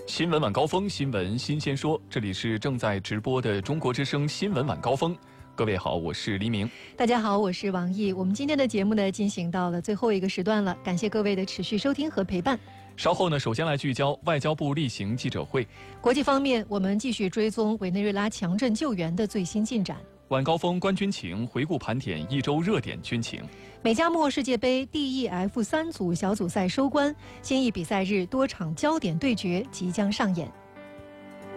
新闻晚高峰，新闻新鲜说，这里是正在直播的中国之声新闻晚高峰。各位好，我是黎明。 大家好，我是王毅。我们今天的节目呢，进行到了最后一个时段了，感谢各位的持续收听和陪伴。 稍后呢，首先来聚焦外交部例行记者会。 国际方面，我们继续追踪委内瑞拉强震救援的最新进展。 晚高峰观军情，回顾盘点一周热点军情。 美加墨世界杯 DEF 3组小组赛收官，新一比赛日多场焦点对决即将上演。